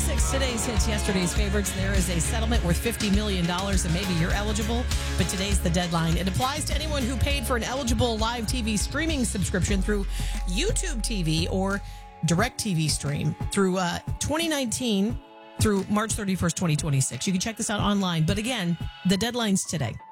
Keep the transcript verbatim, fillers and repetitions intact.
six, today's hits, yesterday's favorites. There is a settlement worth fifty million dollars, and maybe you're eligible, but today's the deadline. It applies to anyone who paid for an eligible live T V streaming subscription through YouTube T V or DirecTV Stream through uh, twenty nineteen through March thirty-first, twenty twenty-six. You can check this out online. But again, the deadline's today.